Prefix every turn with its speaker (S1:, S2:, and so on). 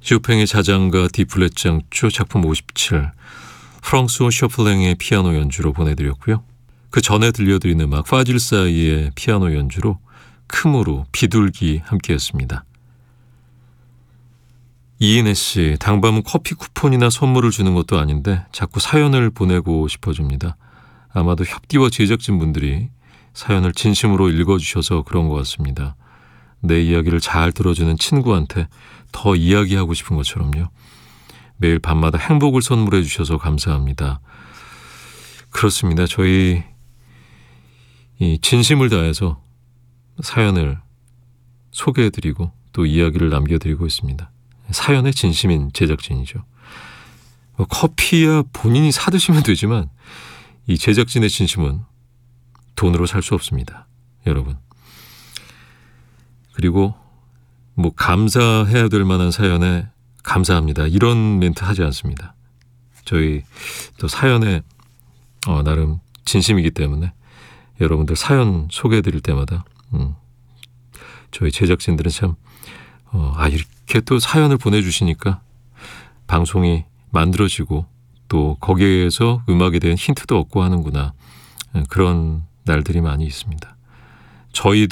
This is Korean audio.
S1: 쇼팽의 자장가 디플랫 장조 작품 57, 프랑스오 셔플랭의 피아노 연주로 보내드렸고요. 그 전에 들려드린 음악 파질 사이의 피아노 연주로 크무르, 비둘기 함께했습니다. 이인혜 씨, 당밤은 커피 쿠폰이나 선물을 주는 것도 아닌데 자꾸 사연을 보내고 싶어집니다. 아마도 협디와 제작진분들이 사연을 진심으로 읽어주셔서 그런 것 같습니다. 내 이야기를 잘 들어주는 친구한테 더 이야기하고 싶은 것처럼요. 매일 밤마다 행복을 선물해 주셔서 감사합니다. 그렇습니다. 저희 이 진심을 다해서 사연을 소개해드리고 또 이야기를 남겨드리고 있습니다. 사연의 진심인 제작진이죠. 커피야 본인이 사드시면 되지만 이 제작진의 진심은 돈으로 살 수 없습니다. 여러분. 그리고 뭐 감사해야 될 만한 사연에 감사합니다. 이런 멘트 하지 않습니다. 저희 또 사연에 나름 진심이기 때문에 여러분들 사연 소개해드릴 때마다 저희 제작진들은 참 이렇게 또 사연을 보내주시니까 방송이 만들어지고 또 거기에서 음악에 대한 힌트도 얻고 하는구나. 그런 날들이 많이 있습니다. 저희도